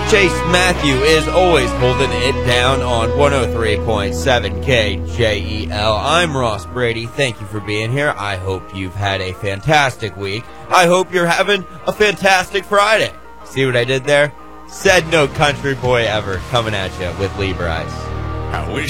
Chase Matthew is always holding it down on 103.7 KJEL. I'm Ross Brady. Thank you for being here. I hope you've had a fantastic week. I hope you're having a fantastic Friday. See what I did there? Said no country boy ever coming at you with Lee Bryce. I wish